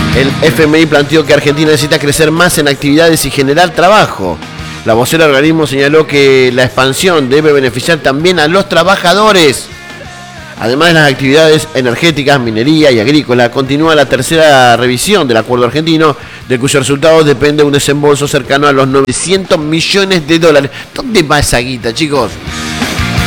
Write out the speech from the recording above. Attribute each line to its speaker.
Speaker 1: El FMI planteó que Argentina necesita crecer más en actividades y generar trabajo. La vocera del organismo señaló que la expansión debe beneficiar también a los trabajadores. Además de las actividades energéticas, minería y agrícola, continúa la tercera revisión del acuerdo argentino, de cuyos resultados depende un desembolso cercano a los 900 millones de dólares. ¿Dónde va esa guita, chicos?